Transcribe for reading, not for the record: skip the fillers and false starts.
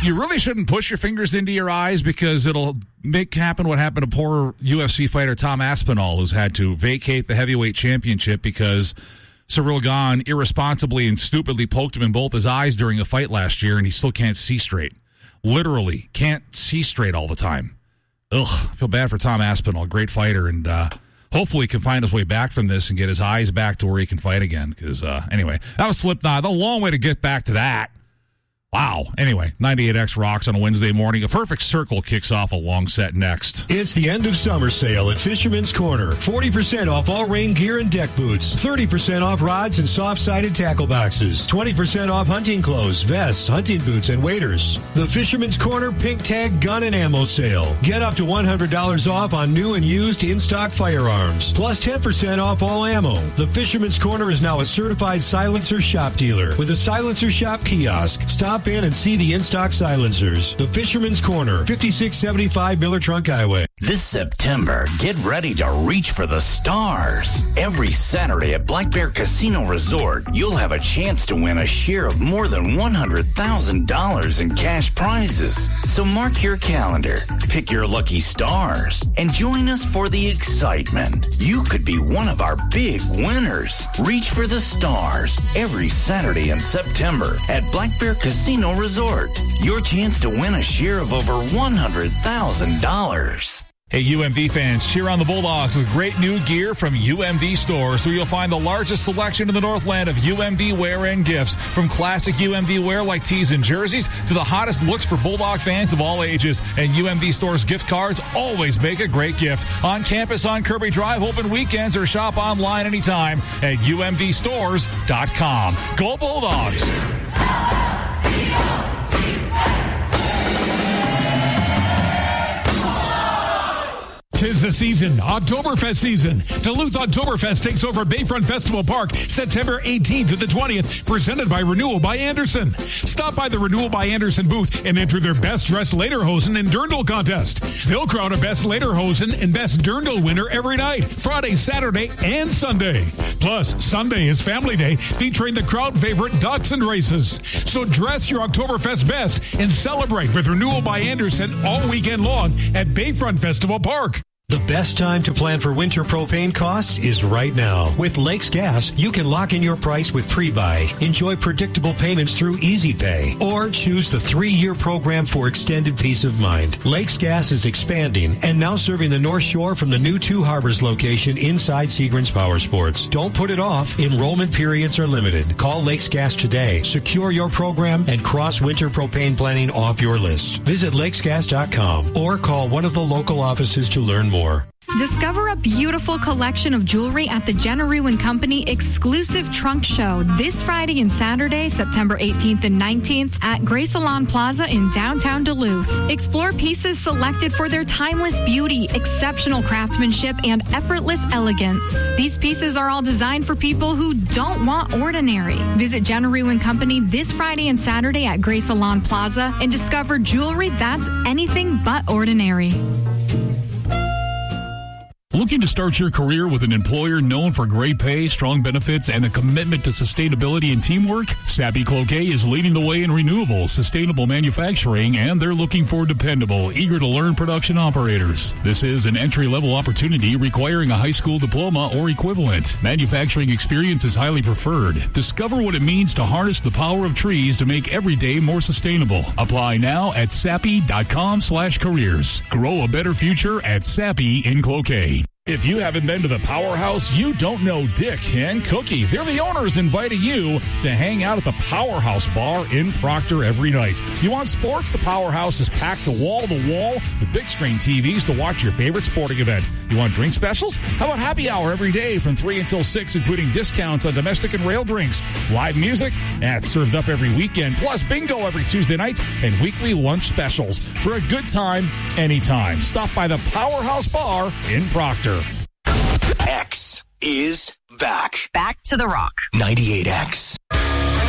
You really shouldn't push your fingers into your eyes because it'll make happen what happened to poor UFC fighter Tom Aspinall, who's had to vacate the heavyweight championship because Cyril Gane irresponsibly and stupidly poked him in both his eyes during a fight last year, and he still can't see straight. Literally can't see straight all the time. Ugh, I feel bad for Tom Aspinall, great fighter, and hopefully he can find his way back from this and get his eyes back to where he can fight again. Because, anyway, that was Slipknot. A long way to get back to that. Wow. Anyway, 98X rocks on a Wednesday morning. A Perfect Circle kicks off a long set next. It's the end of summer sale at Fisherman's Corner. 40% off all rain gear and deck boots. 30% off rods and soft-sided tackle boxes. 20% off hunting clothes, vests, hunting boots, and waders. The Fisherman's Corner Pink Tag Gun and Ammo Sale. Get up to $100 off on new and used in-stock firearms. Plus 10% off all ammo. The Fisherman's Corner is now a certified silencer shop dealer with a silencer shop kiosk. Stop in and see the in-stock silencers. The Fisherman's Corner, 5675 Miller Trunk Highway. This September, get ready to reach for the stars. Every Saturday at Black Bear Casino Resort, you'll have a chance to win a share of more than $100,000 in cash prizes. So mark your calendar, pick your lucky stars, and join us for the excitement. You could be one of our big winners. Reach for the stars every Saturday in September at Black Bear Casino Resort. Your chance to win a share of over $100,000. Hey, UMD fans, cheer on the Bulldogs with great new gear from UMD stores, where you'll find the largest selection in the Northland of UMD wear and gifts. From classic UMD wear like tees and jerseys to the hottest looks for Bulldog fans of all ages. And UMD stores gift cards always make a great gift. On campus on Kirby Drive, open weekends, or shop online anytime at umdstores.com. Go Bulldogs! 'Tis the season, Oktoberfest season. Duluth Oktoberfest takes over Bayfront Festival Park September 18th to the 20th, presented by Renewal by Anderson. Stop by the Renewal by Anderson booth and enter their Best Dressed Lederhosen and Dirndl contest. They'll crown a Best Lederhosen and Best Dirndl winner every night, Friday, Saturday, and Sunday. Plus, Sunday is Family Day, featuring the crowd favorite Ducks and Races. So dress your Oktoberfest best and celebrate with Renewal by Anderson all weekend long at Bayfront Festival Park. The best time to plan for winter propane costs is right now. With Lakes Gas, you can lock in your price with pre-buy, enjoy predictable payments through Easy Pay, or choose the 3-year program for extended peace of mind. Lakes Gas is expanding and now serving the North Shore from the new Two Harbors location inside Seagram's Power Sports. Don't put it off. Enrollment periods are limited. Call Lakes Gas today. Secure your program and cross winter propane planning off your list. Visit lakesgas.com or call one of the local offices to learn more. Discover a beautiful collection of jewelry at the Jenna Ruin Company exclusive trunk show this Friday and Saturday, September 18th and 19th at Grace Salon Plaza in downtown Duluth. Explore pieces selected for their timeless beauty, exceptional craftsmanship, and effortless elegance. These pieces are all designed for people who don't want ordinary. Visit Jenna Ruin Company this Friday and Saturday at Grace Salon Plaza and discover jewelry that's anything but ordinary. Looking to start your career with an employer known for great pay, strong benefits, and a commitment to sustainability and teamwork? Sappi Cloquet is leading the way in renewable, sustainable manufacturing, and they're looking for dependable, eager-to-learn production operators. This is an entry-level opportunity requiring a high school diploma or equivalent. Manufacturing experience is highly preferred. Discover what it means to harness the power of trees to make every day more sustainable. Apply now at sappi.com/careers. Grow a better future at Sappi in Cloquet. If you haven't been to the Powerhouse, you don't know Dick and Cookie. They're the owners inviting you to hang out at the Powerhouse Bar in Proctor every night. You want sports? The Powerhouse is packed to wall with big screen TVs to watch your favorite sporting event. You want drink specials? How about happy hour every day from 3 until 6, including discounts on domestic and rail drinks? Live music? That's served up every weekend, plus bingo every Tuesday night and weekly lunch specials. For a good time, anytime. Stop by the Powerhouse Bar in Proctor. X is back. Back to the Rock. 98X.